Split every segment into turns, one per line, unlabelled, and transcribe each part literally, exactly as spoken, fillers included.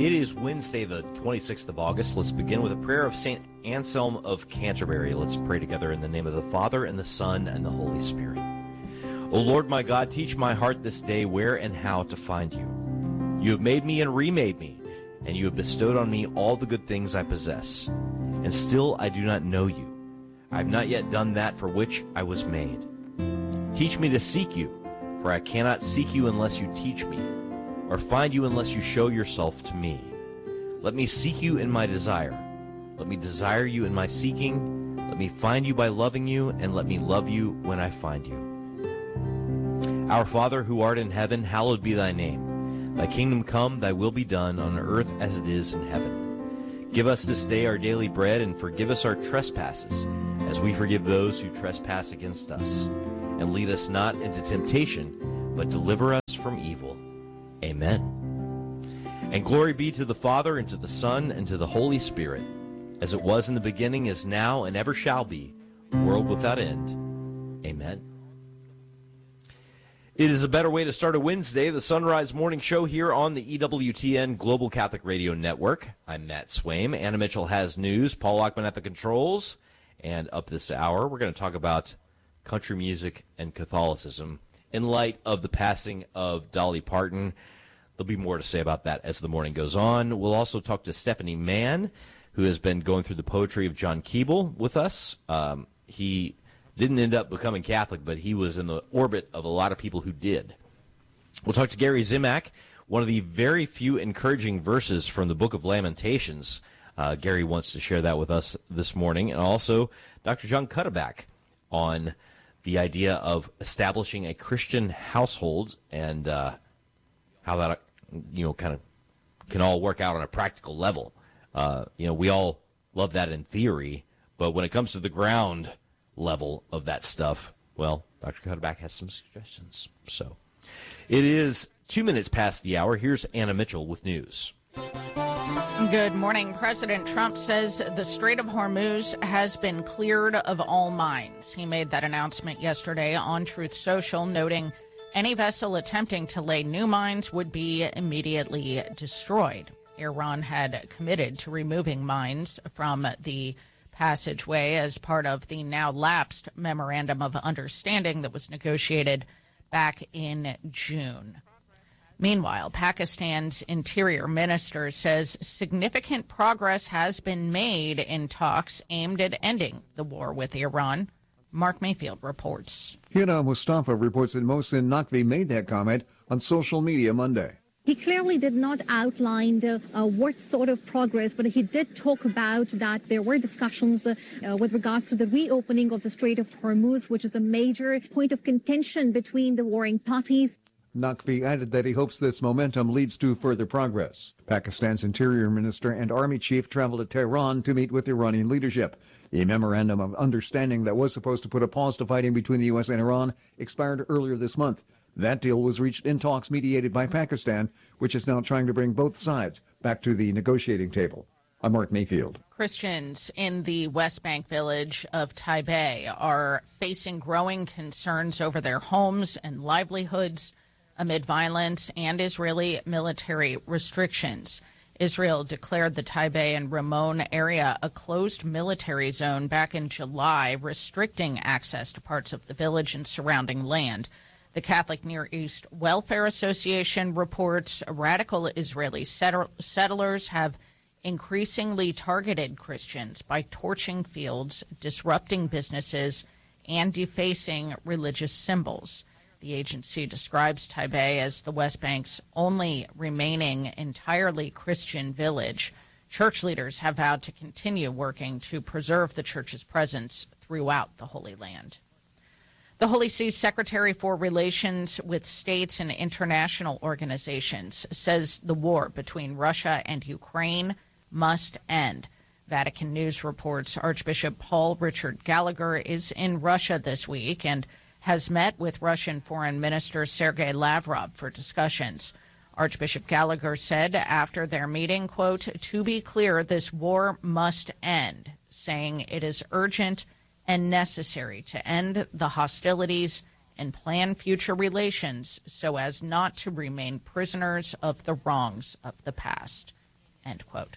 It is Wednesday, the twenty-sixth of August. Let's begin with a prayer of Saint Anselm of Canterbury. Let's pray together in the name of the Father, and the Son, and the Holy Spirit. O Lord my God, teach my heart this day where and how to find you. You have made me and remade me, and you have bestowed on me all the good things I possess. And still I do not know you. I have not yet done that for which I was made. Teach me to seek you, for I cannot seek you unless you teach me, or find you unless you show yourself to me. Let me seek you in my desire. Let me desire you in my seeking. Let me find you by loving you, and let me love you when I find you. Our Father, who art in heaven, hallowed be thy name. Thy kingdom come, thy will be done, on earth as it is in heaven. Give us this day our daily bread, and forgive us our trespasses, as we forgive those who trespass against us. And lead us not into temptation, but deliver us from evil. Amen. And glory be to the Father, and to the Son, and to the Holy Spirit, as it was in the beginning, is now, and ever shall be, world without end. Amen. It is a better way to start a Wednesday, the Sunrise Morning Show here on the E W T N Global Catholic Radio Network. I'm Matt Swaim. Anna Mitchell has news. Paul Lockman at the controls. And up this hour, we're going to talk about country music and Catholicism in light of the passing of Dolly Parton. There'll be more to say about that as the morning goes on. We'll also talk to Stephanie Mann, who has been going through the poetry of John Keble with us. Um, he didn't end up becoming Catholic, but he was in the orbit of a lot of people who did. We'll talk to Gary Zimak, one of the very few encouraging verses from the Book of Lamentations. Uh, Gary wants to share that with us this morning. And also Doctor John Cuddeback on the idea of establishing a Christian household and uh, how that, you know, kind of can all work out on a practical level. Uh, you know, we all love that in theory, but when it comes to the ground level of that stuff, well, Doctor Cuddeback has some suggestions. So it is two minutes past the hour. Here's Anna Mitchell with news.
Good morning. President Trump says the Strait of Hormuz has been cleared of all mines. He made that announcement yesterday on Truth Social, noting any vessel attempting to lay new mines would be immediately destroyed. Iran had committed to removing mines from the passageway as part of the now lapsed Memorandum of Understanding that was negotiated back in June. Meanwhile, Pakistan's interior minister says significant progress has been made in talks aimed at ending the war with Iran. Mark Mayfield reports.
Hina Mustafa reports that Mohsin Naqvi made that comment on social media Monday.
He clearly did not outline uh, uh, what sort of progress, but he did talk about that there were discussions uh, uh, with regards to the reopening of the Strait of Hormuz, which is a major point of contention between the warring parties.
Naqvi added that he hopes this momentum leads to further progress. Pakistan's interior minister and army chief traveled to Tehran to meet with Iranian leadership. The memorandum of understanding that was supposed to put a pause to fighting between the U S and Iran expired earlier this month. That deal was reached in talks mediated by Pakistan, which is now trying to bring both sides back to the negotiating table. I'm Mark Mayfield.
Christians in the West Bank village of Taibeh are facing growing concerns over their homes and livelihoods amid violence and Israeli military restrictions. Israel declared the Taibeh and Ramon area a closed military zone back in July, restricting access to parts of the village and surrounding land. The Catholic Near East Welfare Association reports radical Israeli settlers have increasingly targeted Christians by torching fields, disrupting businesses, and defacing religious symbols. The agency describes Taibeh as the West Bank's only remaining entirely Christian village. Church leaders have vowed to continue working to preserve the church's presence throughout the Holy Land. The Holy See's Secretary for Relations with States and International Organizations says the war between Russia and Ukraine must end. Vatican News reports Archbishop Paul Richard Gallagher is in Russia this week and has met with Russian Foreign Minister Sergei Lavrov for discussions. Archbishop Gallagher said after their meeting, quote, "To be clear, this war must end," saying it is urgent and necessary to end the hostilities and plan future relations so as not to remain prisoners of the wrongs of the past. end quote.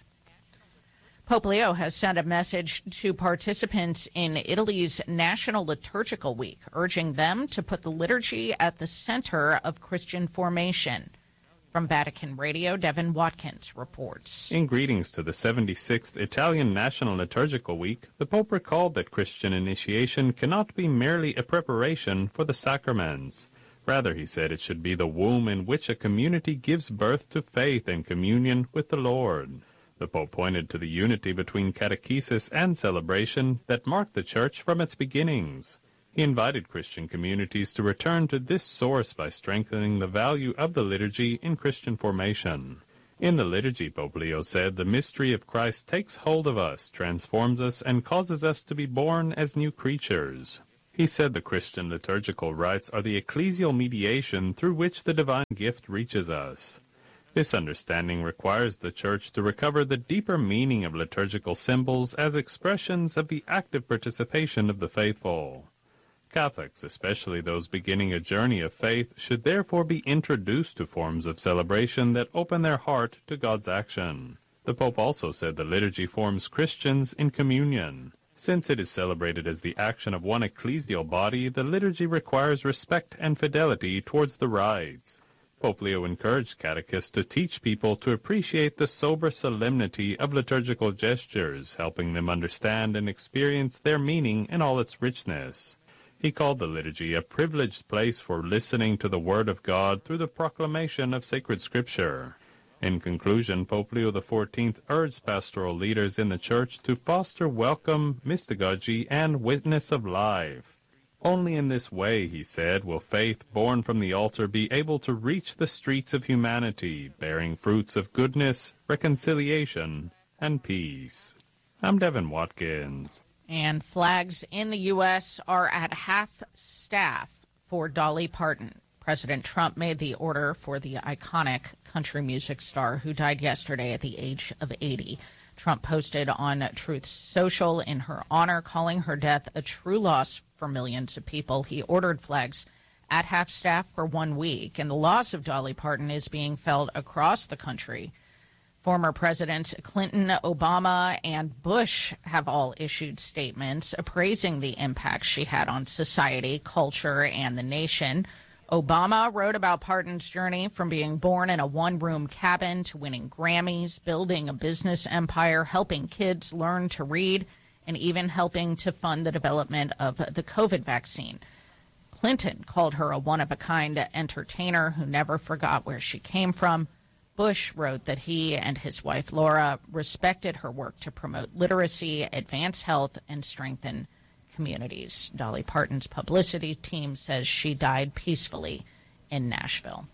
Pope Leo has sent a message to participants in Italy's National Liturgical Week, urging them to put the liturgy at the center of Christian formation. From Vatican Radio, Devin Watkins reports.
In greetings to the seventy-sixth Italian National Liturgical Week, the Pope recalled that Christian initiation cannot be merely a preparation for the sacraments. Rather, he said, it should be the womb in which a community gives birth to faith and communion with the Lord. The Pope pointed to the unity between catechesis and celebration that marked the Church from its beginnings. He invited Christian communities to return to this source by strengthening the value of the liturgy in Christian formation. In the liturgy, Pope Leo said, the mystery of Christ takes hold of us, transforms us, and causes us to be born as new creatures. He said the Christian liturgical rites are the ecclesial mediation through which the divine gift reaches us. This understanding requires the Church to recover the deeper meaning of liturgical symbols as expressions of the active participation of the faithful. Catholics, especially those beginning a journey of faith, should therefore be introduced to forms of celebration that open their heart to God's action. The Pope also said the liturgy forms Christians in communion. Since it is celebrated as the action of one ecclesial body, the liturgy requires respect and fidelity towards the rites. Pope Leo encouraged catechists to teach people to appreciate the sober solemnity of liturgical gestures, helping them understand and experience their meaning in all its richness. He called the liturgy a privileged place for listening to the Word of God through the proclamation of sacred Scripture. In conclusion, Pope Leo the fourteenth urged pastoral leaders in the Church to foster welcome, mystagogy, and witness of life. Only in this way, he said, will faith born from the altar be able to reach the streets of humanity, bearing fruits of goodness, reconciliation, and peace. I'm Devin Watkins.
And flags in the U S are at half staff for Dolly Parton. President Trump made the order for the iconic country music star who died yesterday at the age of eighty. Trump posted on Truth Social in her honor, calling her death a true loss for millions of people. He ordered flags at half staff for one week, and the loss of Dolly Parton is being felt across the country. Former Presidents Clinton, Obama, and Bush have all issued statements appraising the impact she had on society, culture, and the nation. Obama wrote about Parton's journey from being born in a one-room cabin to winning Grammys, building a business empire, helping kids learn to read, and even helping to fund the development of the COVID vaccine. Clinton called her a one-of-a-kind entertainer who never forgot where she came from. Bush wrote that he and his wife Laura respected her work to promote literacy, advance health, and strengthen communities. Dolly Parton's publicity team says she died peacefully in Nashville.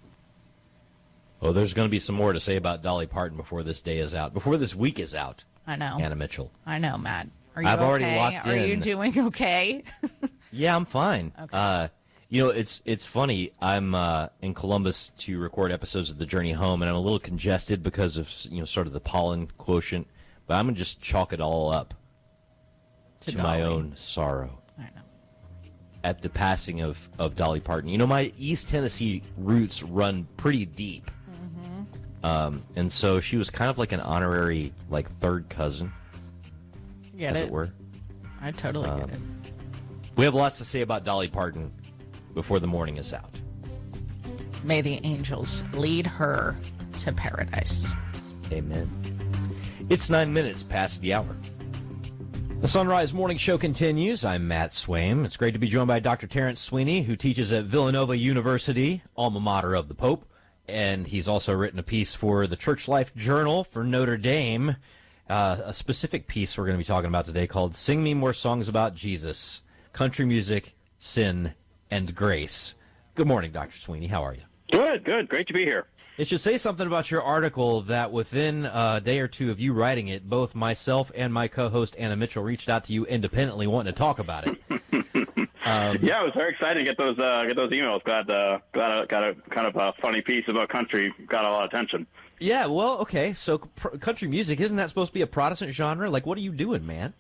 Oh, there's going to be some more to say about Dolly Parton before this day is out, before this week is out.
I know.
Anna Mitchell.
I know, Matt. Are you
I've
okay?
already locked
Are
in.
you doing okay?
Yeah, I'm fine.
Okay.
Uh, you know, it's it's funny. I'm uh, in Columbus to record episodes of The Journey Home, and I'm a little congested because of, you know, sort of the pollen quotient. But I'm going to just chalk it all up to, to my own sorrow.
I know.
At the passing of, of Dolly Parton. You know, my East Tennessee roots run pretty deep. Mm-hmm. Um, and so she was kind of like an honorary, like, third cousin,
Get
as
it?
it were.
I totally
Um,
get it.
We have lots to say about Dolly Parton before the morning is out.
May the angels lead her to paradise.
Amen. It's nine minutes past the hour. The Sunrise Morning Show continues. I'm Matt Swaim. It's great to be joined by Doctor Terrence Sweeney, who teaches at Villanova University, alma mater of the Pope. And he's also written a piece for the Church Life Journal for Notre Dame, uh, a specific piece we're going to be talking about today called Sing Me More Songs About Jesus, Country Music, Sin, and Grace. Good morning, Doctor Sweeney. How are you?
Good, good. Great to be here.
It should say something about your article that within a day or two of you writing it, both myself and my co-host Anna Mitchell reached out to you independently wanting to talk about it. um,
yeah, it was very exciting to get those uh, get those emails. Glad uh, got a got a kind of a funny piece about country. Got a lot of attention.
Yeah, well, okay. So pr- country music, isn't that supposed to be a Protestant genre? Like, what are you doing, man?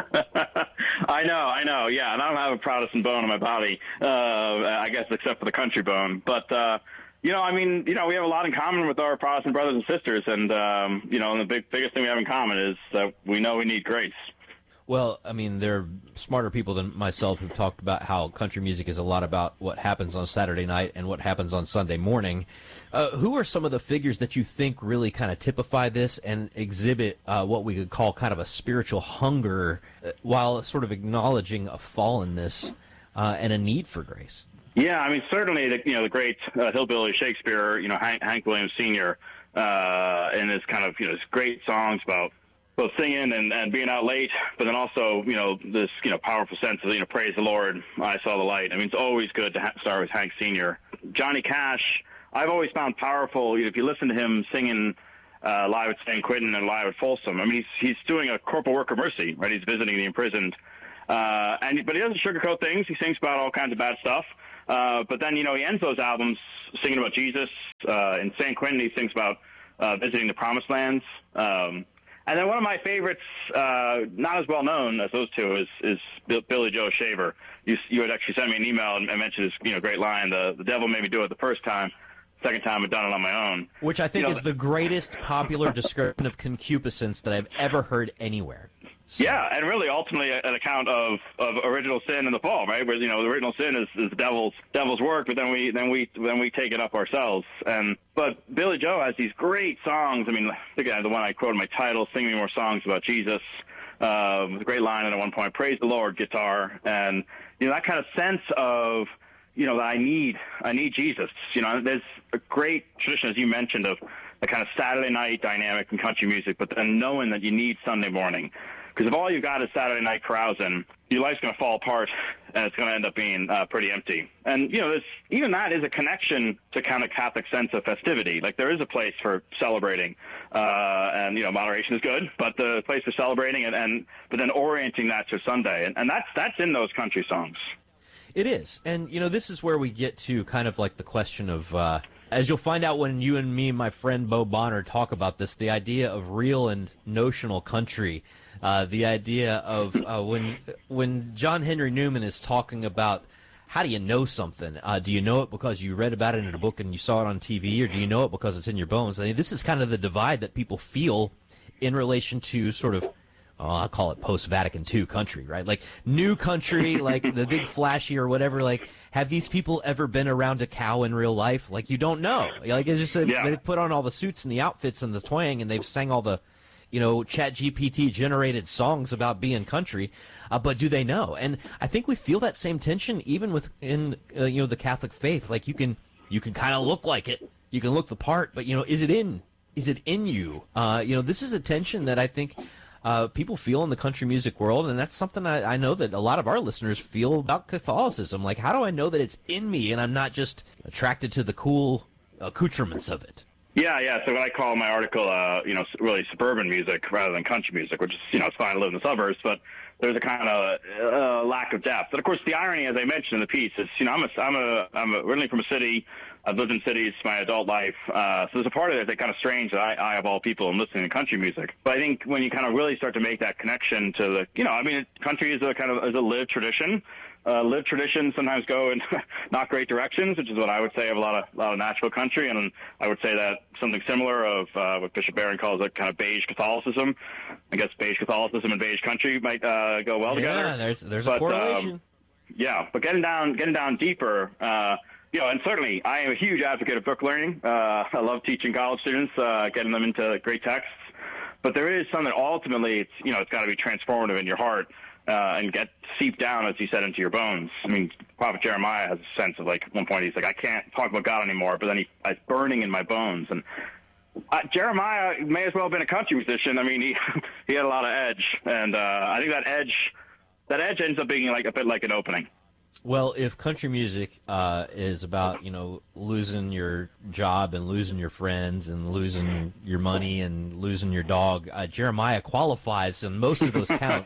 I know, I know. Yeah, and I don't have a Protestant bone in my body. Uh, I guess except for the country bone, but. Uh, You know, I mean, you know, we have a lot in common with our Protestant brothers and sisters, and um, you know, and the big biggest thing we have in common is that we know we need grace.
Well, I mean, there are smarter people than myself who've talked about how country music is a lot about what happens on Saturday night and what happens on Sunday morning. Uh, who are some of the figures that you think really kind of typify this and exhibit uh, what we could call kind of a spiritual hunger uh, while sort of acknowledging a fallenness uh, and a need for grace?
Yeah, I mean, certainly, the, you know, the great uh, hillbilly Shakespeare, you know, Hank, Hank Williams Senior, uh, and his kind of, you know, his great songs about both singing and, and being out late, but then also, you know, this, you know, powerful sense of, you know, praise the Lord, I saw the light. I mean, it's always good to ha- start with Hank Senior Johnny Cash, I've always found powerful, if you listen to him singing uh, live at San Quentin and live at Folsom, I mean, he's, he's doing a corporal work of mercy, right? He's visiting the imprisoned. Uh, and but he doesn't sugarcoat things. He sings about all kinds of bad stuff. Uh, but then, you know, he ends those albums singing about Jesus. Uh, in San Quentin, he sings about uh, visiting the Promised Lands. Um, and then one of my favorites, uh, not as well known as those two, is, is Bill, Billy Joe Shaver. You, you had actually sent me an email and mentioned his, you know, great line, the, the devil made me do it the first time. Second time I've done it on my own.
Which I think
you know,
is the greatest popular description of concupiscence that I've ever heard anywhere. So.
Yeah, and really ultimately an account of, of original sin and the fall, right? Where, you know, the original sin is, is the devil's devil's work, but then we then we then we take it up ourselves. And but Billy Joe has these great songs. I mean, again, the one I quoted in my title, "Sing Me More Songs About Jesus." Uh, with a great line at one point, "Praise the Lord," guitar, and you know that kind of sense of, you know, that I need I need Jesus. You know, there's a great tradition, as you mentioned, of the kind of Saturday night dynamic in country music, but then knowing that you need Sunday morning. Because if all you've got is Saturday night carousing, your life's going to fall apart, and it's going to end up being uh, pretty empty. And, you know, this, even that is a connection to kind of Catholic sense of festivity. Like, there is a place for celebrating, uh, and, you know, moderation is good, but the place for celebrating, and, and but then orienting that to Sunday. And, and that's that's in those country songs.
It is. And, you know, this is where we get to kind of like the question of, uh, as you'll find out when you and me and my friend Bo Bonner talk about this, the idea of real and notional country. Uh, the idea of uh, when when John Henry Newman is talking about how do you know something? Uh, do you know it because you read about it in a book and you saw it on T V, or do you know it because it's in your bones? I mean, this is kind of the divide that people feel in relation to sort of, oh, I'll call it post-Vatican two country, right? Like new country, like the big flashy or whatever. Like, have these people ever been around a cow in real life? Like, you don't know. Like, it's just a,
yeah.
They've put on all the suits and the outfits and the twang, and they've sang all the, you know, Chat G P T generated songs about being country, uh, but do they know? And I think we feel that same tension even within, uh, you know, the Catholic faith. Like, you can you can kind of look like it, you can look the part, but, you know, is it in is it in you? Uh, you know, this is a tension that I think uh, people feel in the country music world, and that's something I, I know that a lot of our listeners feel about Catholicism. Like, how do I know that it's in me and I'm not just attracted to the cool accoutrements of it?
Yeah, yeah. So what I call my article, uh, you know, really suburban music rather than country music, which is, you know, it's fine to live in the suburbs, but there's a kind of uh, lack of depth. But of course, the irony, as I mentioned in the piece, is, you know, I'm a, I'm a, I'm originally from a city. I've lived in cities my adult life, uh, so there's a part of it that's kind of strange that I, I, of all people, am listening to country music. But I think when you kind of really start to make that connection to the, you know, I mean, country is a kind of is a lived tradition. Uh, lived traditions sometimes go in not great directions, which is what I would say of a lot of a lot of Nashville country, and I would say that something similar of uh, what Bishop Barron calls a kind of beige Catholicism. I guess beige Catholicism and beige country might uh, go well
yeah,
together.
Yeah, there's there's
but,
a correlation.
Um, yeah, but getting down getting down deeper, uh, you know, and certainly I am a huge advocate of book learning. Uh, I love teaching college students, uh, getting them into great texts. But there is something ultimately, it's you know, it's got to be transformative in your heart. Uh, and get seep down, as he said, into your bones. I mean, Prophet Jeremiah has a sense of, like, at one point he's like, I can't talk about God anymore, but then he, it's burning in my bones. And uh, Jeremiah may as well have been a country musician. I mean, he he had a lot of edge, and uh, I think that edge that edge ends up being like a bit like an opening.
Well, if country music uh, is about, you know, losing your job and losing your friends and losing your money and losing your dog, uh, Jeremiah qualifies in most of those counts,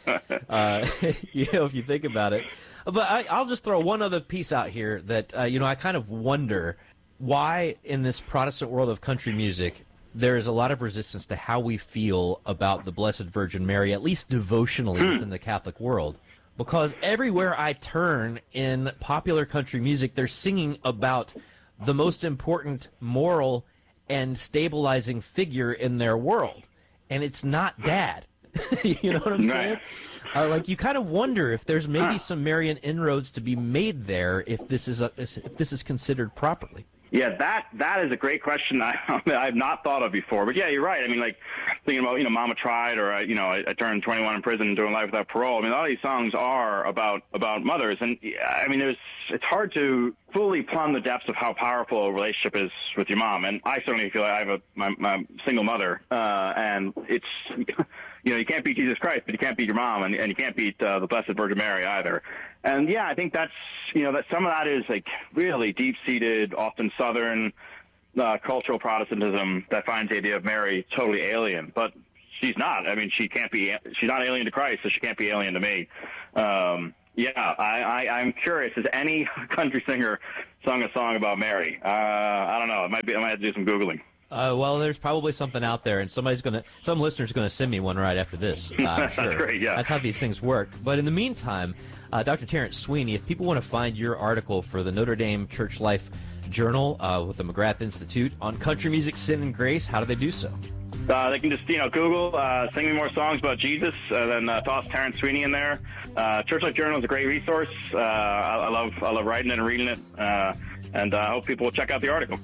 uh, you know, if you think about it. But I, I'll just throw one other piece out here that, uh, you know, I kind of wonder why in this Protestant world of country music there is a lot of resistance to how we feel about the Blessed Virgin Mary, at least devotionally within the Catholic world. Because everywhere I turn in popular country music, they're singing about the most important moral and stabilizing figure in their world, and it's not Dad. You know what I'm saying? Uh, like, you kind of wonder if there's maybe some Marian inroads to be made there if this is a, if this is considered properly.
Yeah, that that is a great question I, I've not thought of before. But yeah, you're right. I mean, like thinking about, you know, Mama Tried, or, you know, I, I turned twenty-one in prison and doing life without parole. I mean, a lot of these songs are about about mothers. And I mean, there's it's hard to fully plumb the depths of how powerful a relationship is with your mom. And I certainly feel like I have a my, my single mother, uh, and it's, you know, you can't beat Jesus Christ, but you can't beat your mom, and, and you can't beat uh, the Blessed Virgin Mary either. And yeah, I think that's, you know, that some of that is like really deep-seated, often Southern uh, cultural Protestantism that finds the idea of Mary totally alien. But she's not. I mean, she can't be. She's not alien to Christ, so she can't be alien to me. Um, yeah, I, I, I'm curious. Has any country singer sung a song about Mary? Uh, I don't know. It might be. I might have to do some Googling.
Uh, well, there's probably something out there, and somebody's gonna, some listener's gonna send me one right after this. Uh, I'm sure.
That's great, yeah.
That's how these things work. But in the meantime, uh, Doctor Terrence Sweeney, if people want to find your article for the Notre Dame Church Life Journal uh, with the McGrath Institute on country music, sin, and grace, how do they do so?
Uh, they can just, you know, Google, uh, sing me more songs about Jesus, uh, then uh, toss Terrence Sweeney in there. Uh, Church Life Journal is a great resource. Uh, I, I love, I love writing it and reading it, uh, and uh, I hope people will check out the article.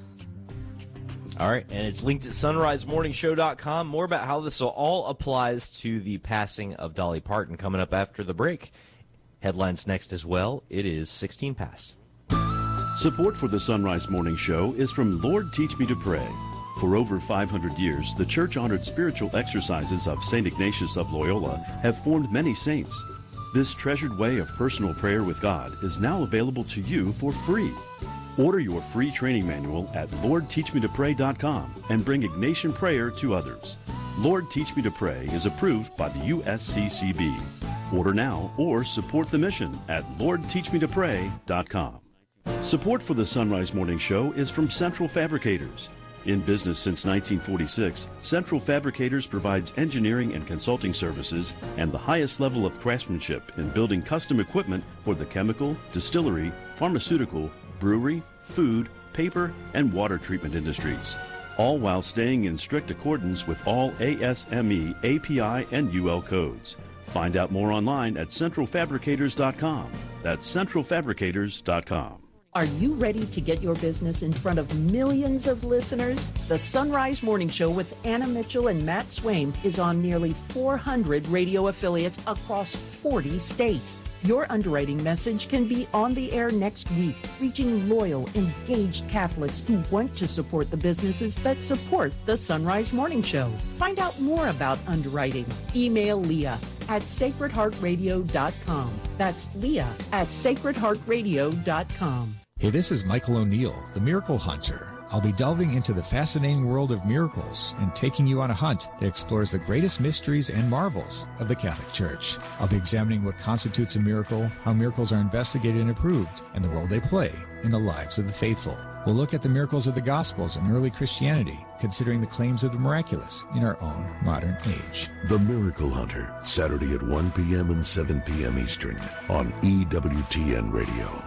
All right, and it's linked at sunrise morning show dot com. More about how this all applies to the passing of Dolly Parton coming up after the break. Headlines next as well. It is sixteen past.
Support for the Sunrise Morning Show is from Lord Teach Me to Pray. For over five hundred years, the church-honored spiritual exercises of Saint Ignatius of Loyola have formed many saints. This treasured way of personal prayer with God is now available to you for free. Order your free training manual at lord teach me to pray dot com and bring Ignatian prayer to others. Lord Teach Me to Pray is approved by the U S C C B. Order now or support the mission at lord teach me to pray dot com. Support for the Sunrise Morning Show is from Central Fabricators. In business since nineteen forty-six, Central Fabricators provides engineering and consulting services and the highest level of craftsmanship in building custom equipment for the chemical, distillery, pharmaceutical, brewery, food, paper, and water treatment industries, all while staying in strict accordance with all A S M E, A P I, and U L codes. Find out more online at central fabricators dot com. That's central fabricators dot com.
Are you ready to get your business in front of millions of listeners? The Sunrise Morning Show with Anna Mitchell and Matt Swain is on nearly four hundred radio affiliates across forty states. Your underwriting message can be on the air next week, reaching loyal, engaged Catholics who want to support the businesses that support the Sunrise Morning Show. Find out more about underwriting. Email Leah at sacred heart radio dot com. That's Leah at sacred heart radio dot com.
Hey, this is Michael O'Neill, the Miracle Hunter. I'll be delving into the fascinating world of miracles and taking you on a hunt that explores the greatest mysteries and marvels of the Catholic Church. I'll be examining what constitutes a miracle, how miracles are investigated and approved, and the role they play in the lives of the faithful. We'll look at the miracles of the Gospels and early Christianity, considering the claims of the miraculous in our own modern age.
The Miracle Hunter, Saturday at one p.m. and seven p.m. Eastern on E W T N Radio.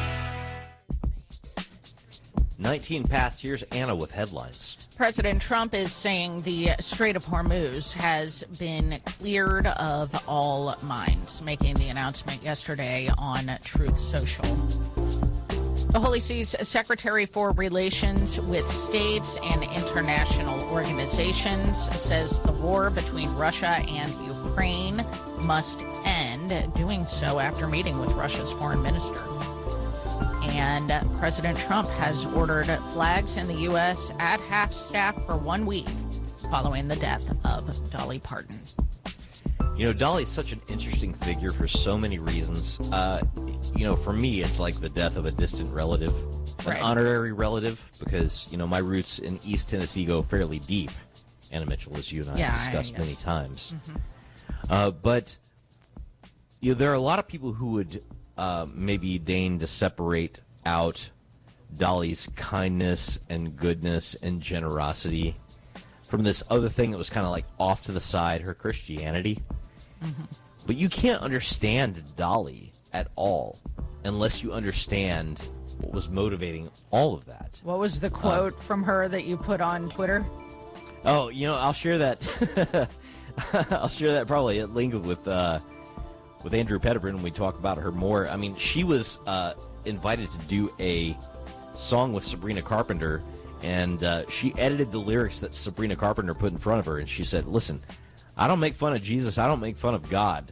nineteen past, here's Anna with headlines.
President Trump is saying the Strait of Hormuz has been cleared of all mines, making the announcement yesterday on Truth Social. The Holy See's Secretary for Relations with States and International Organizations says the war between Russia and Ukraine must end, doing so after meeting with Russia's foreign minister. And President Trump has ordered flags in the U S at half-staff for one week following the death of Dolly Parton.
You know, Dolly's such an interesting figure for so many reasons. Uh, you know, for me, it's like the death of a distant relative, an
Right.
honorary relative, because, you know, my roots in East Tennessee go fairly deep. Anna Mitchell, as you and I
Yeah,
have discussed
yes.
many times.
Mm-hmm.
Uh, but, you know, there are a lot of people who would uh, maybe deign to separate out Dolly's kindness and goodness and generosity from this other thing that was kind of like off to the side, her Christianity. Mm-hmm. But you can't understand Dolly at all unless you understand what was motivating all of that.
What was the quote um, from her that you put on Twitter?
Oh, you know, I'll share that. I'll share that probably at length with uh, with Andrew Pettigrew when we talk about her more. I mean, she was uh, invited to do a song with Sabrina Carpenter, and uh, she edited the lyrics that Sabrina Carpenter put in front of her, and she said, listen, I don't make fun of Jesus, I don't make fun of God.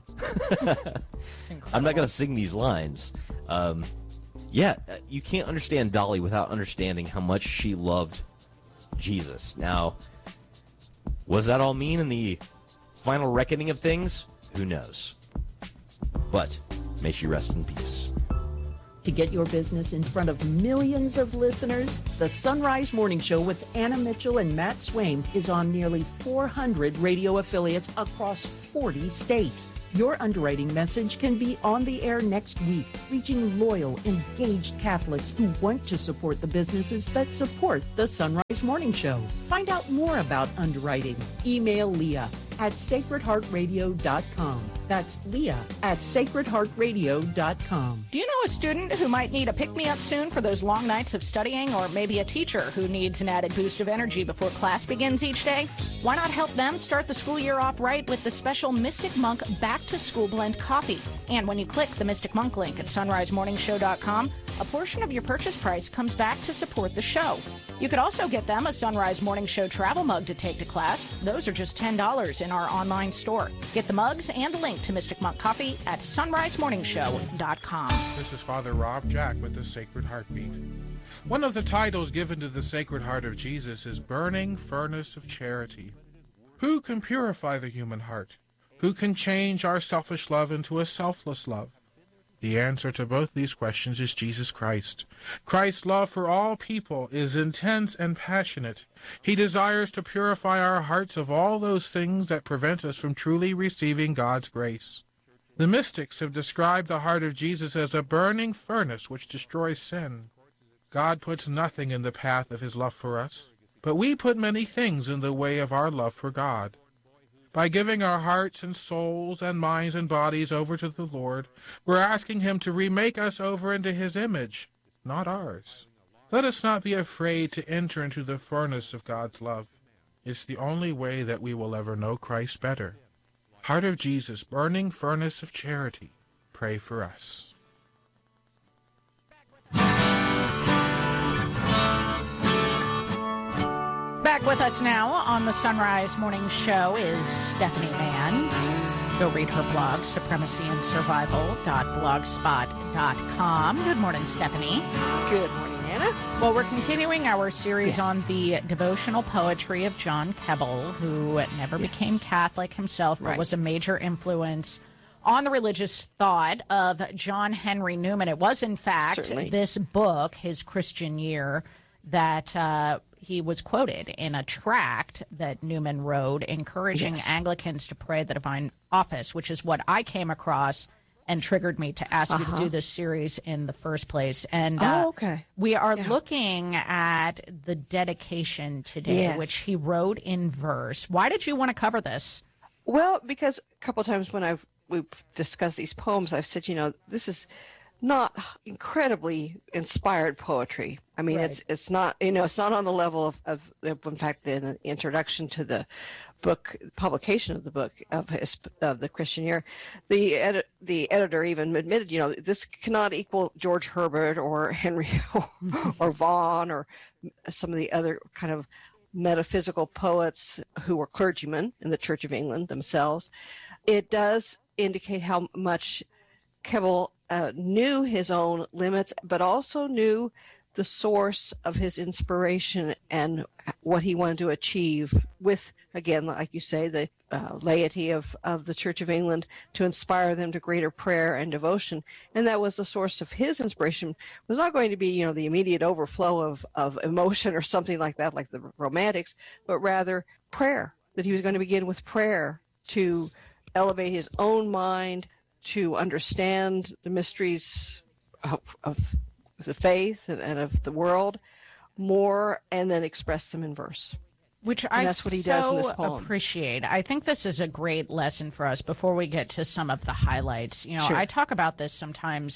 I'm not going to sing these lines. Um, yeah, you can't understand Dolly without understanding how much she loved Jesus. Now, was that all mean in the final reckoning of things? Who knows? But may she rest in peace.
To get your business in front of millions of listeners, the Sunrise Morning Show with Anna Mitchell and Matt Swaim is on nearly four hundred radio affiliates across forty states. Your underwriting message can be on the air next week, reaching loyal, engaged Catholics who want to support the businesses that support the Sunrise Morning Show. Find out more about underwriting. Email Leah at sacred heart radio dot com. That's Leah at sacred heart radio dot com.
Do you know a student who might need a pick-me-up soon for those long nights of studying, or maybe a teacher who needs an added boost of energy before class begins each day? Why not help them start the school year off right with the special Mystic Monk Back to School Blend Coffee? And when you click the Mystic Monk link at sunrise morning show dot com, a portion of your purchase price comes back to support the show. You could also get them a Sunrise Morning Show travel mug to take to class. Those are just ten dollars in our online store. Get the mugs and a link to Mystic Monk Coffee at sunrise morning show dot com.
This is Father Rob Jack with the Sacred Heartbeat. One of the titles given to the Sacred Heart of Jesus is Burning Furnace of Charity. Who can purify the human heart? Who can change our selfish love into a selfless love? The answer to both these questions is Jesus Christ. Christ's love for all people is intense and passionate. He desires to purify our hearts of all those things that prevent us from truly receiving God's grace. The mystics have described the heart of Jesus as a burning furnace which destroys sin. God puts nothing in the path of his love for us, but we put many things in the way of our love for God. By giving our hearts and souls and minds and bodies over to the Lord, we're asking him to remake us over into his image, not ours. Let us not be afraid to enter into the furnace of God's love. It's the only way that we will ever know Christ better. Heart of Jesus, burning furnace of charity, pray for us.
Back with us now on the Sunrise Morning Show is Stephanie Mann. Go read her blog, supremacy and survival dot blogspot dot com. Good morning, Stephanie.
Good morning, Anna.
Well, we're continuing our series
yes.
on the devotional poetry of John Keble, who never yes. became Catholic himself, but
right.
was a major influence on the religious thought of John Henry Newman. It was, in fact,
Certainly.
this book, His Christian Year, that uh, he was quoted in a tract that Newman wrote encouraging
yes.
Anglicans to pray the divine office, which is what I came across and triggered me to ask
uh-huh.
you to do this series in the first place. And
oh,
uh,
okay.
we are
yeah.
looking at the dedication today,
yes.
which he wrote in verse. Why did you want to cover this?
Well, because a couple of times when I've we've discussed these poems, I've said, you know, this is not incredibly inspired poetry. I mean,
right.
it's it's not, you know, it's not on the level of, of in fact, the introduction to the book, publication of the book of his, of the Christian Year, the edit, the editor even admitted, you know, this cannot equal George Herbert or Henry or, or Vaughan or some of the other kind of metaphysical poets who were clergymen in the Church of England themselves. It does indicate how much Keble uh, knew his own limits, but also knew the source of his inspiration and what he wanted to achieve with, again, like you say, the uh, laity of, of the Church of England, to inspire them to greater prayer and devotion. And that was the source of his inspiration. Was not going to be, you know, the immediate overflow of, of emotion or something like that, like the Romantics, but rather prayer, that he was going to begin with prayer to elevate his own mind, to understand the mysteries of, of the faith and, and of the world more, and then express them in verse.
Which
and
I
that's what he
so
does in this poem.
appreciate. I think this is a great lesson for us before we get to some of the highlights. You know,
Sure.
I talk about this sometimes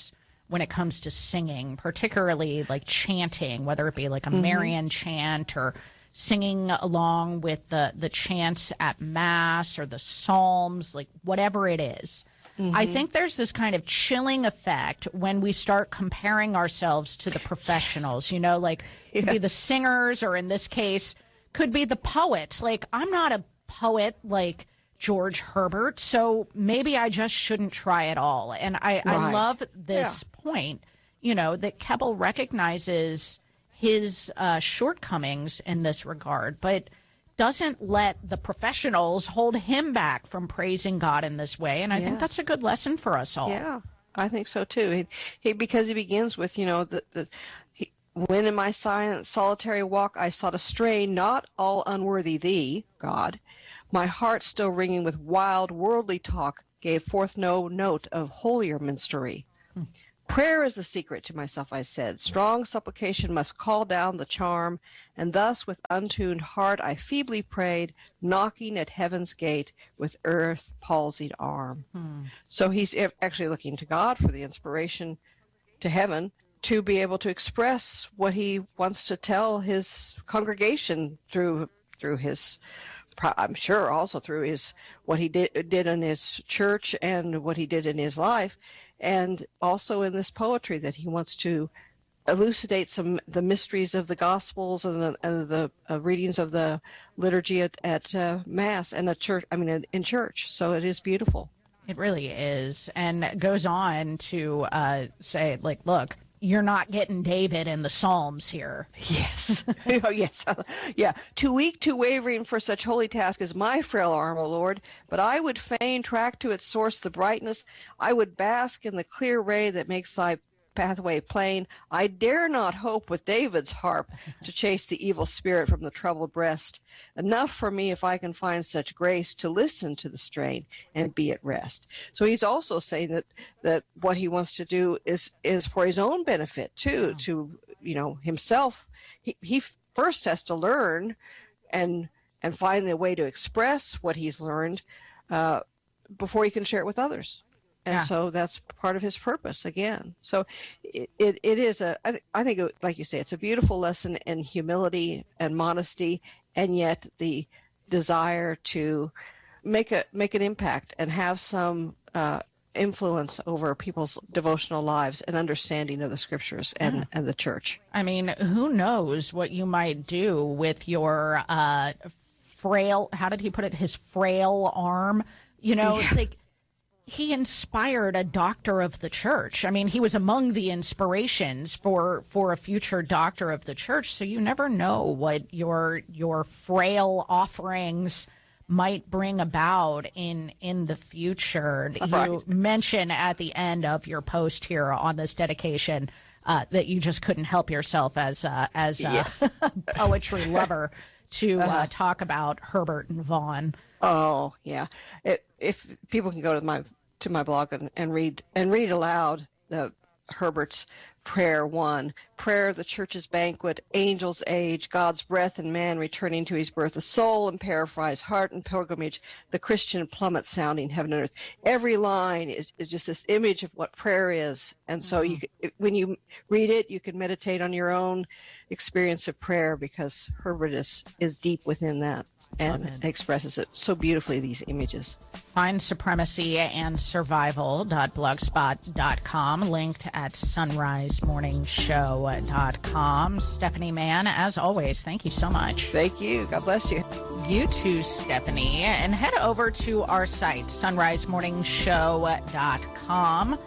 when it comes to singing, particularly like chanting, whether it be like a
Mm-hmm.
Marian chant or singing along with the, the chants at Mass or the Psalms, like whatever it is.
Mm-hmm.
I think there's this kind of chilling effect when we start comparing ourselves to the professionals, you know, like it could be the singers, or in this case, could be the poets. Like, I'm not a poet like George Herbert, so maybe I just shouldn't try at all. And I, I
Right.
love this point, you know, that Keble recognizes his uh, shortcomings in this regard, but doesn't let the professionals hold him back from praising God in this way. And I think
Yes.
that's a good lesson for us all.
Yeah, I think so too. He, he because he begins with, you know, the, the he, when in my silent solitary walk I sought a strain not all unworthy thee, God, my heart still ringing with wild worldly talk gave forth no note of holier minstery. Hmm. Prayer is the secret, to myself I said. Strong supplication must call down the charm, and thus with untuned heart I feebly prayed, knocking at heaven's gate with earth palsied arm.
Hmm.
So he's actually looking to God for the inspiration to heaven to be able to express what he wants to tell his congregation through through his, I'm sure also through his what he did did in his church and what he did in his life. And also in this poetry that he wants to elucidate some the mysteries of the Gospels and the, and the uh, readings of the liturgy at, at uh, Mass and at church. I mean, in, in church. So it is beautiful.
It really is, and goes on to uh, say, like, look, you're not getting David in the Psalms here.
Yes. Oh, yes. Yeah. Too weak, too wavering for such holy task is my frail arm, O Lord. But I would fain track to its source the brightness. I would bask in the clear ray that makes thy pathway plain. I dare not hope with David's harp to chase the evil spirit from the troubled breast. Enough for me if I can find such grace to listen to the strain and be at rest. So he's also saying that that what he wants to do is is for his own benefit too,
Oh.
to, you know, himself. He he first has to learn and and find the way to express what he's learned uh, before he can share it with others. And
Yeah.
so that's part of his purpose again. So it, it, it is a, I, th- I think, it, like you say, it's a beautiful lesson in humility and modesty, and yet the desire to make a make an impact and have some uh, influence over people's devotional lives and understanding of the scriptures and,
Yeah.
and the church.
I mean, who knows what you might do with your uh, frail, how did he put it, his frail arm? You know,
Yeah.
like, he inspired a doctor of the church. I mean, he was among the inspirations for for a future doctor of the church. So you never know what your your frail offerings might bring about in in the future.
Right.
You mention at the end of your post here on this dedication uh, that you just couldn't help yourself as uh, as a
Yes.
poetry lover to
Uh-huh.
uh, talk about Herbert and Vaughan.
Oh yeah, it, if people can go to my to my blog and, and read and read aloud the Herbert's prayer one, prayer of the church's banquet, angel's age, God's breath and man returning to his birth, the soul and paraphrase, heart and pilgrimage, the Christian plummet sounding heaven and earth. Every line is, is just this image of what prayer is, and so you c- when you read it, you can meditate on your own experience of prayer because Herbert is is deep within that and expresses it so beautifully, these images.
Find Supremacy and Survival dot blogspot dot com, linked at sunrise morning show dot com. Stephanie Mann, as always, thank you so much.
Thank you. God bless you.
You too, Stephanie. And head over to our site, sunrise morning show dot com,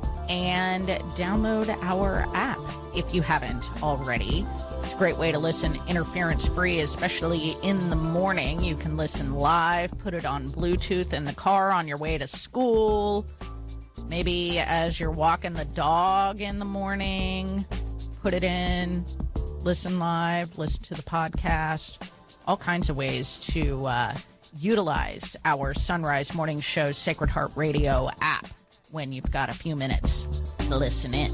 and download our app if you haven't already. It's a great way to listen interference-free, especially in the morning. You can listen live, put it on Bluetooth in the car on your way to school, maybe as you're walking the dog in the morning, put it in, listen live, listen to the podcast, all kinds of ways to uh, utilize our Sunrise Morning Show Sacred Heart Radio app when you've got a few minutes to listen in.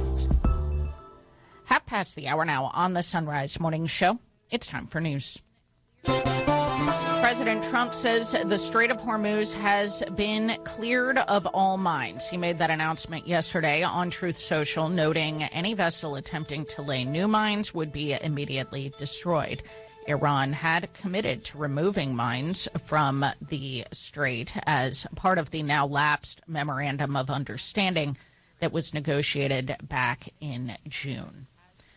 Half past the hour now on the Sunrise Morning Show. It's time for news. From President Trump says the Strait of Hormuz has been cleared of all mines. He made that announcement yesterday on Truth Social, noting any vessel attempting to lay new mines would be immediately destroyed. Iran had committed to removing mines from the strait as part of the now lapsed Memorandum of Understanding that was negotiated back in June.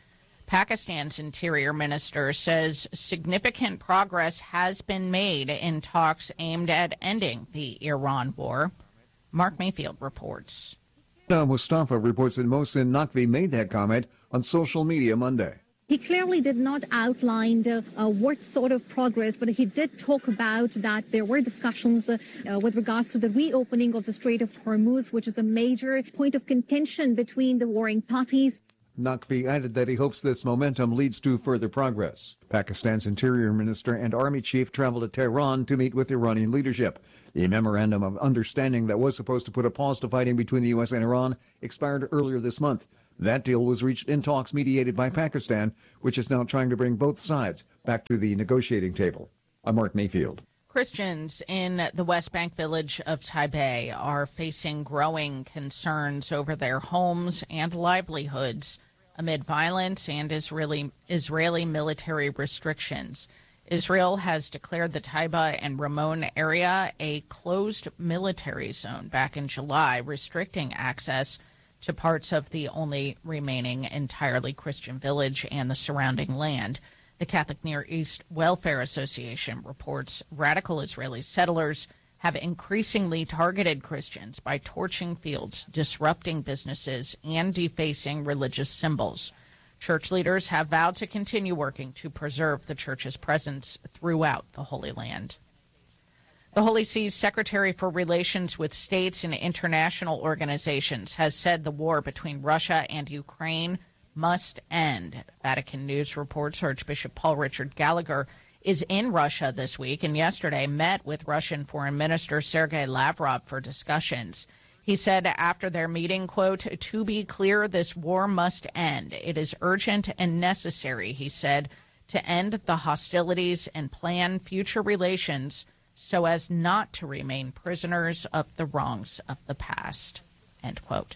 Pakistan's interior minister says significant progress has been made in talks aimed at ending the Iran war. Mark Mayfield reports.
Mustafa reports that Mohsin Naqvi made that comment on social media Monday.
He clearly did not outline uh, uh, what sort of progress, but he did talk about that there were discussions uh, uh, with regards to the reopening of the Strait of Hormuz, which is a major point of contention between the warring parties.
Naqvi added that he hopes this momentum leads to further progress. Pakistan's interior minister and army chief traveled to Tehran to meet with Iranian leadership. The memorandum of understanding that was supposed to put a pause to fighting between the U S and Iran expired earlier this month. That deal was reached in talks mediated by Pakistan, which is now trying to bring both sides back to the negotiating table. I'm Mark Mayfield.
Christians in the West Bank village of Taibeh are facing growing concerns over their homes and livelihoods amid violence and Israeli Israeli military restrictions. Israel has declared the Taiba and Ramon area a closed military zone back in July, restricting access to parts of the only remaining entirely Christian village and the surrounding land. The Catholic Near East Welfare Association reports radical Israeli settlers have increasingly targeted Christians by torching fields, disrupting businesses, and defacing religious symbols. Church leaders have vowed to continue working to preserve the church's presence throughout the Holy Land. The Holy See's Secretary for Relations with States and International Organizations has said the war between Russia and Ukraine must end. Vatican News reports Archbishop Paul Richard Gallagher is in Russia this week and yesterday met with Russian Foreign Minister Sergei Lavrov for discussions. He said after their meeting, quote, "To be clear, this war must end. It is urgent and necessary," he said, "to end the hostilities and plan future relations so as not to remain prisoners of the wrongs of the past," end quote.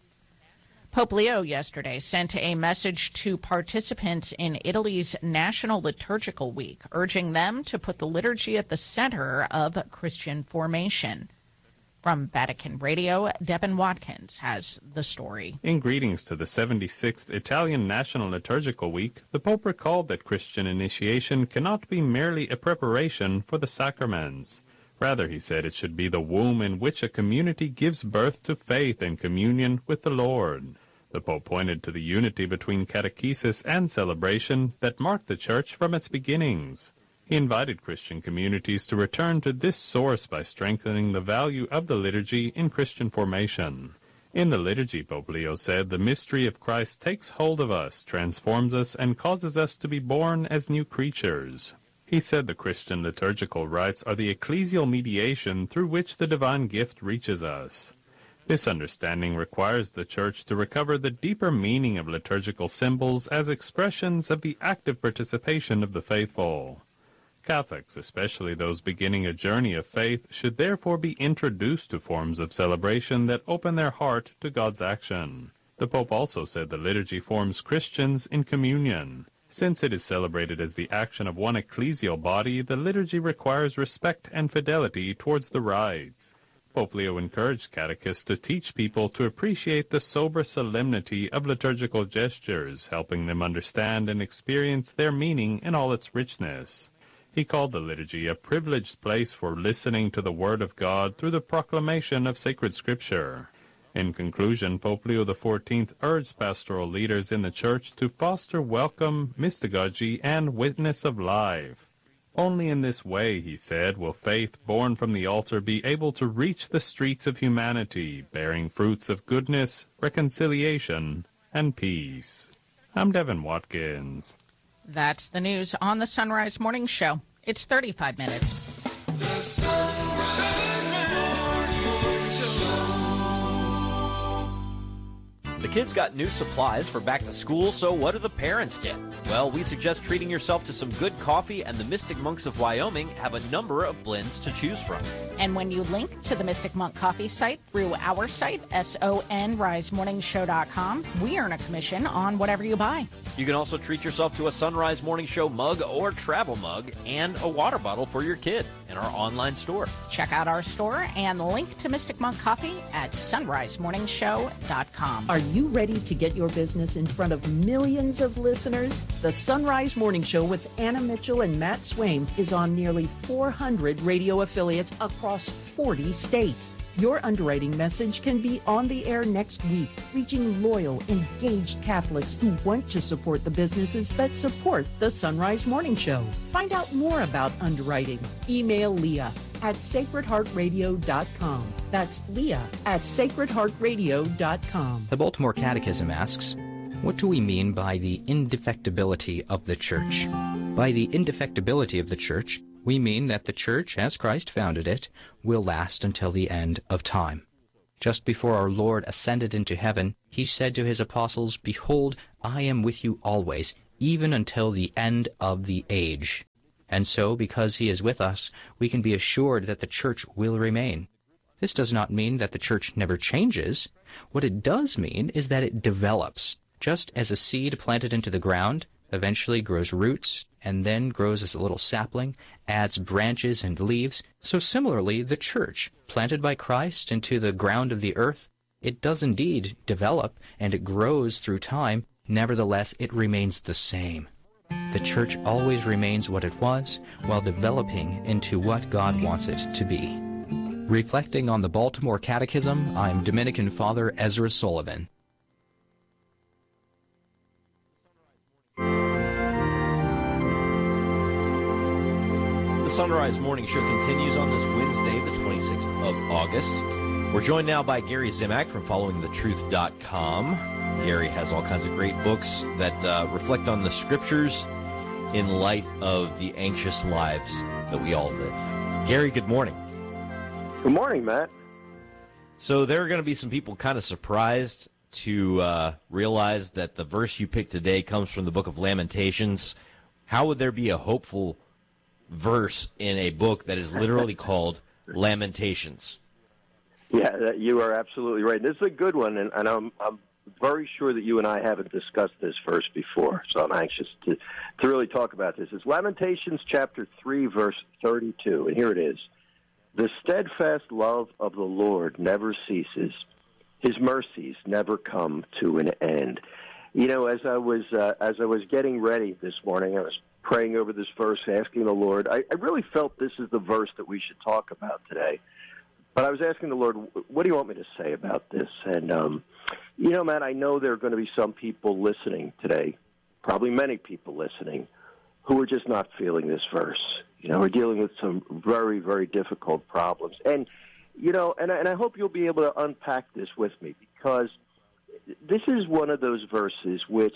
Pope Leo yesterday sent a message to participants in Italy's National Liturgical Week, urging them to put the liturgy at the center of Christian formation. From Vatican Radio, Devin Watkins has the story.
In greetings to the seventy-sixth Italian National Liturgical Week, the Pope recalled that Christian initiation cannot be merely a preparation for the sacraments. Rather, he said, it should be the womb in which a community gives birth to faith and communion with the Lord. The Pope pointed to the unity between catechesis and celebration that marked the Church from its beginnings. He invited Christian communities to return to this source by strengthening the value of the liturgy in Christian formation. In the liturgy, Pope Leo said, the mystery of Christ takes hold of us, transforms us, and causes us to be born as new creatures. He said the Christian liturgical rites are the ecclesial mediation through which the divine gift reaches us. This understanding requires the Church to recover the deeper meaning of liturgical symbols as expressions of the active participation of the faithful. Catholics, especially those beginning a journey of faith, should therefore be introduced to forms of celebration that open their heart to God's action. The Pope also said the liturgy forms Christians in communion. Since it is celebrated as the action of one ecclesial body, the liturgy requires respect and fidelity towards the rites. Pope Leo encouraged catechists to teach people to appreciate the sober solemnity of liturgical gestures, helping them understand and experience their meaning in all its richness. He called the liturgy a privileged place for listening to the Word of God through the proclamation of sacred Scripture. In conclusion, Pope Leo the fourteenth urged pastoral leaders in the Church to foster welcome, mystagogy, and witness of life. Only in this way, he said, will faith born from the altar be able to reach the streets of humanity, bearing fruits of goodness, reconciliation, and peace. I'm Devin Watkins.
That's the news on the Sunrise Morning Show. It's thirty-five minutes.
The Sunrise Morning Show.
The kids got new supplies for back to school, so what do the parents get? Well, we suggest treating yourself to some good coffee, and the Mystic Monks of Wyoming have a number of blends to choose from.
And when you link to the Mystic Monk Coffee site through our site, S O N rise morning show dot com, we earn a commission on whatever you buy.
You can also treat yourself to a Sunrise Morning Show mug or travel mug and a water bottle for your kid in our online store.
Check out our store and link to Mystic Monk Coffee at sunrise morning show dot com.
Are you ready to get your business in front of millions of listeners? The Sunrise Morning Show with Anna Mitchell and Matt Swaim is on nearly four hundred radio affiliates across forty states. Your underwriting message can be on the air next week, reaching loyal, engaged Catholics who want to support the businesses that support the Sunrise Morning Show. Find out more about underwriting. Email Leah at sacred heart radio dot com. That's Leah at sacred heart radio dot com.
The Baltimore Catechism asks, what do we mean by the indefectibility of the Church? By the indefectibility of the Church, we mean that the Church, as Christ founded it, will last until the end of time. Just before our Lord ascended into heaven, he said to his apostles, "Behold, I am with you always, even until the end of the age." And so, because he is with us, we can be assured that the Church will remain. This does not mean that the Church never changes. What it does mean is that it develops. Just as a seed planted into the ground eventually grows roots, and then grows as a little sapling, adds branches and leaves, so similarly the Church, planted by Christ into the ground of the earth, it does indeed develop, and it grows through time. Nevertheless, it remains the same. The Church always remains what it was, while developing into what God wants it to be. Reflecting on the Baltimore Catechism, I'm Dominican Father Ezra Sullivan.
The Sunrise Morning Show continues on this Wednesday, the twenty-sixth of August. We're joined now by Gary Zimak from following the truth dot com. Gary has all kinds of great books that uh, reflect on the Scriptures in light of the anxious lives that we all live. Gary, good morning.
Good morning, Matt.
So there are going to be some people kind of surprised to uh, realize that the verse you picked today comes from the book of Lamentations. How would there be a hopeful verse in a book that is literally called Lamentations?
Yeah, you are absolutely right. This is a good one, and, and I'm, I'm very sure that you and I haven't discussed this verse before, so I'm anxious to, to really talk about this. It's Lamentations chapter three, verse thirty-two, and here it is. The steadfast love of the Lord never ceases. His mercies never come to an end. You know, as I was uh, as I was getting ready this morning, I was praying over this verse, asking the Lord. I, I really felt this is the verse that we should talk about today. But I was asking the Lord, what do you want me to say about this? And, um, you know, Matt, I know there are going to be some people listening today, probably many people listening, who are just not feeling this verse. You know, we're dealing with some very, very difficult problems. And, you know, and, and I hope you'll be able to unpack this with me, because this is one of those verses which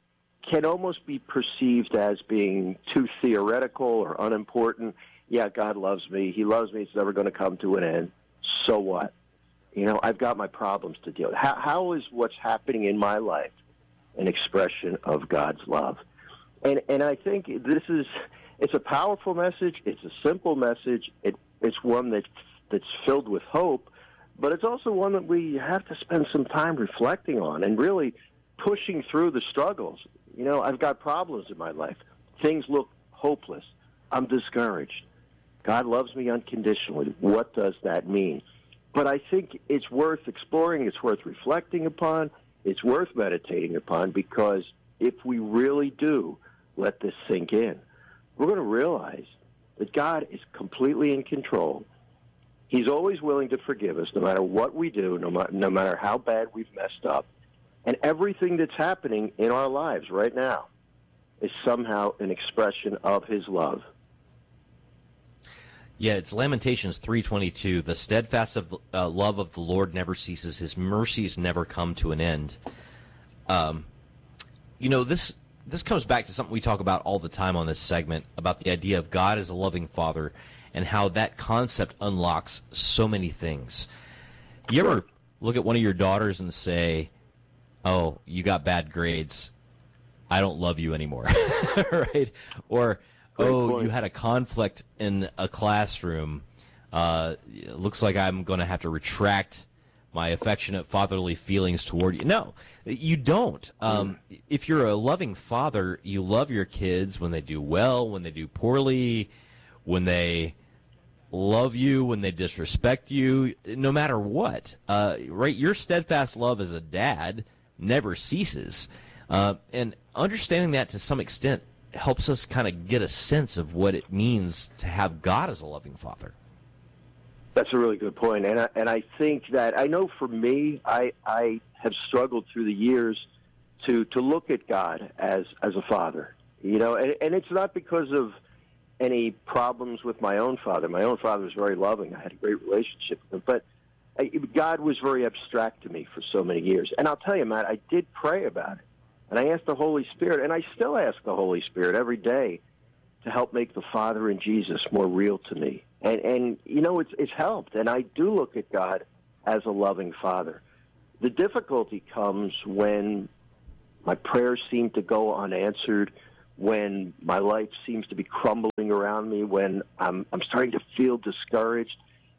can almost be perceived as being too theoretical or unimportant. Yeah, God loves me. He loves me. It's never going to come to an end. So what? You know, I've got my problems to deal with. How, how is what's happening in my life an expression of God's love? And and I think this is, it's a powerful message. It's a simple message. It, it's one that that's filled with hope, but it's also one that we have to spend some time reflecting on and really pushing through the struggles. You know, I've got problems in my life. Things look hopeless. I'm discouraged. God loves me unconditionally. What does that mean? But I think it's worth exploring. It's worth reflecting upon. It's worth meditating upon, because if we really do let this sink in, we're going to realize that God is completely in control. He's always willing to forgive us no matter what we do, no, ma- no matter how bad we've messed up. And everything that's happening in our lives right now is somehow an expression of his love.
Yeah, it's Lamentations three twenty-two. The steadfast of, uh, love of the Lord never ceases. His mercies never come to an end. Um, you know, this this comes back to something we talk about all the time on this segment, about the idea of God as a loving Father and how that concept unlocks so many things. You ever look at one of your daughters and say, oh, you got bad grades, I don't love you anymore, right? Or, Great oh, point. You had a conflict in a classroom. Uh, it looks like I'm going to have to retract my affectionate fatherly feelings toward you. No, you don't. Um, mm. If you're a loving father, you love your kids when they do well, when they do poorly, when they love you, when they disrespect you, no matter what. Uh, right? Your steadfast love as a dad never ceases. Uh, and understanding that to some extent helps us kind of get a sense of what it means to have God as a loving father.
That's a really good point, and I, and I think that I know for me, I I have struggled through the years to to look at God as as a father, you know, and, and it's not because of any problems with my own father. My own father was very loving. I had a great relationship with him, but I, God was very abstract to me for so many years. And I'll tell you, Matt, I did pray about it, and I asked the Holy Spirit, and I still ask the Holy Spirit every day to help make the Father and Jesus more real to me. And, and you know, it's, it's helped, and I do look at God as a loving Father. The difficulty comes when my prayers seem to go unanswered, when my life seems to be crumbling around me, when I'm, I'm starting to feel discouraged.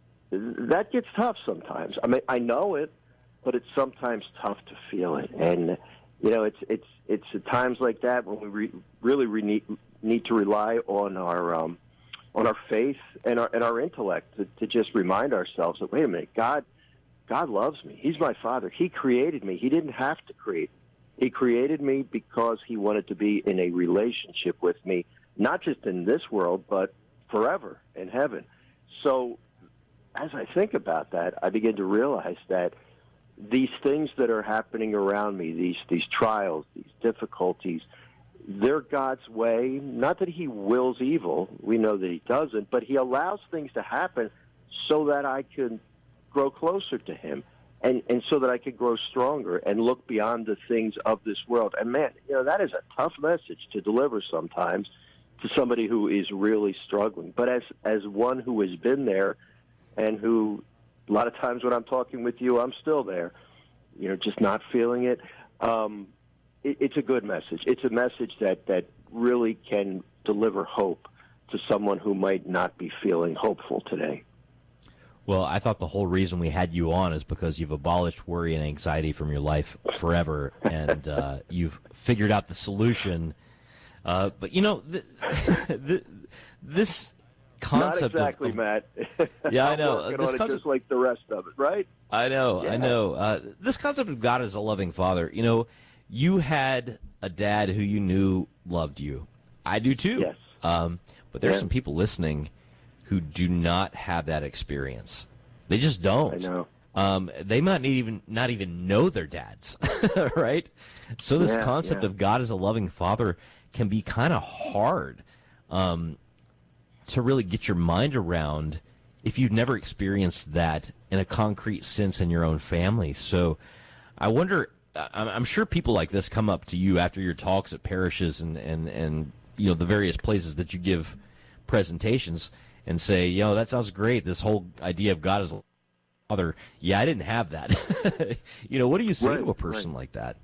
That gets tough sometimes. I mean, I know it, but it's sometimes tough to feel it. And, you know, it's it's it's at times like that when we re- really re- need, need to rely on our um, on our faith and our and our intellect to, to just remind ourselves that, wait a minute, God God loves me. He's my Father. He created me. He didn't have to create me. He created me because he wanted to be in a relationship with me, not just in this world, but forever in heaven. So as I think about that, I begin to realize that these things that are happening around me, these these trials, these difficulties, they're God's way. Not that he wills evil. We know that he doesn't, but he allows things to happen so that I can grow closer to him and, and so that I can grow stronger and look beyond the things of this world. And, man, you know, that is a tough message to deliver sometimes to somebody who is really struggling. But as as one who has been there and who a lot of times when I'm talking with you, I'm still there, you know, just not feeling it. Um, it it's a good message. It's a message that, that really can deliver hope to someone who might not be feeling hopeful today.
Well, I thought the whole reason we had you on is because you've abolished worry and anxiety from your life forever, and uh, you've figured out the solution. Uh, but, you know, th- th- this concept
Not exactly,
of, of
Matt.
Yeah, I know.
I'm
This
on it
concept,
just like the rest of it, right?
I know,
Yeah.
I know. Uh, this concept of God as a loving father, you know, you had a dad who you knew loved you. I do too.
Yes.
Um, but there's
Yeah.
some people listening who do not have that experience. They just don't.
I know.
Um, they might not even not even know their dads, right? So this
Yeah,
concept
yeah.
of God as a loving father can be kind of hard um, to really get your mind around if you've never experienced that in a concrete sense in your own family. So I wonder, I'm I'm sure people like this come up to you after your talks at parishes and, and, and you know, the various places that you give presentations and say, you know, that sounds great, this whole idea of God as a father. Yeah, I didn't have that. You know, what do you say
Right,
to a person
right.
like that?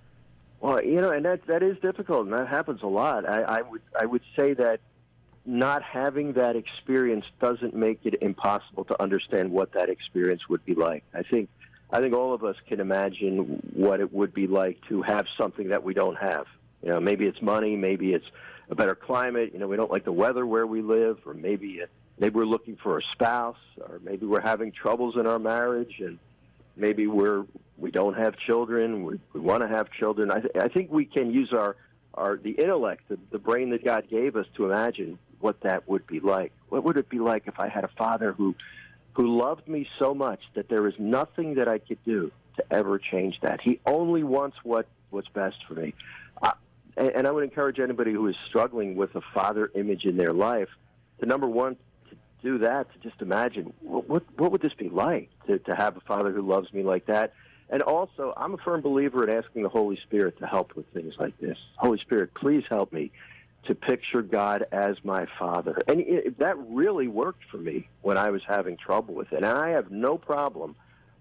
Well, you know, and that that is difficult, and that happens a lot. I, I would I would say that not having that experience doesn't make it impossible to understand what that experience would be like. I think I think all of us can imagine what it would be like to have something that we don't have. You know, maybe it's money, maybe it's a better climate. You know, we don't like the weather where we live, or maybe it, maybe we're looking for a spouse, or maybe we're having troubles in our marriage, and maybe we're we don't have children. We, we want to have children. I, th- I think we can use our, our the intellect, the, the brain that God gave us, to imagine what that would be like. What would it be like if I had a father who who loved me so much that there is nothing that I could do to ever change that? He only wants what, what's best for me. Uh, and, and I would encourage anybody who is struggling with a father image in their life to, number one, to do that, to just imagine, what, what, what would this be like to, to have a father who loves me like that? And also, I'm a firm believer in asking the Holy Spirit to help with things like this. Holy Spirit, please help me to picture God as my Father. And it, that really worked for me when I was having trouble with it. And I have no problem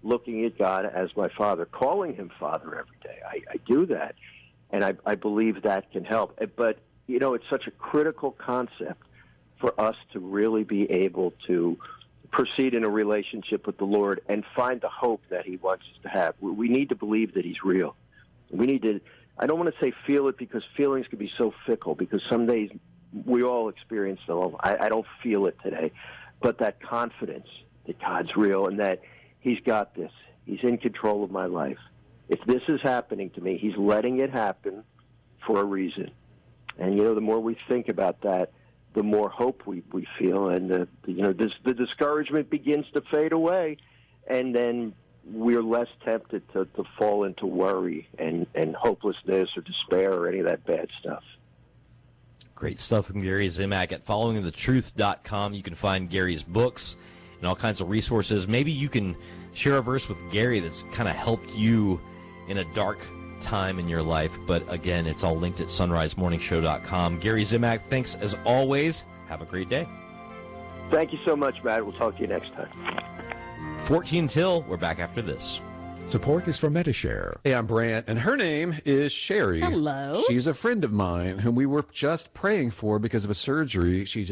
looking at God as my Father, calling him Father every day. I, I do that, and I, I believe that can help. But, you know, it's such a critical concept for us to really be able to proceed in a relationship with the Lord and find the hope that he wants us to have. We need to believe that he's real. We need to, I don't want to say feel it, because feelings can be so fickle, because some days we all experience them. I, I don't feel it today. But that confidence that God's real and that he's got this. He's in control of my life. If this is happening to me, he's letting it happen for a reason. And, you know, the more we think about that, the more hope we, we feel. And, the, the, you know, this, the discouragement begins to fade away. And then we're less tempted to, to fall into worry and, and hopelessness or despair or any of that bad stuff.
Great stuff from Gary Zimak. At following the truth dot com, you can find Gary's books and all kinds of resources. Maybe you can share a verse with Gary that's kind of helped you in a dark time in your life. But again, it's all linked at sunrise morning show dot com. Gary Zimak, thanks as always. Have a great day.
Thank you so much, Matt. We'll talk to you next time.
fourteen till. We're back after this.
Support is from Metashare.
Hey, I'm Brant, and her name is Sherry.
Hello.
She's a friend of mine whom we were just praying for because of a surgery she